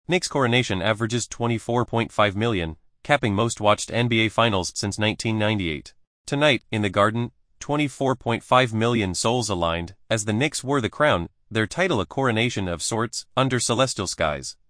Knicks coronation averages 24.5 million, capping most watched NBA Finals since 1998. Tonight, in the Garden, 24.5 million souls aligned, as the Knicks wore the crown, their title a coronation of sorts, under celestial skies.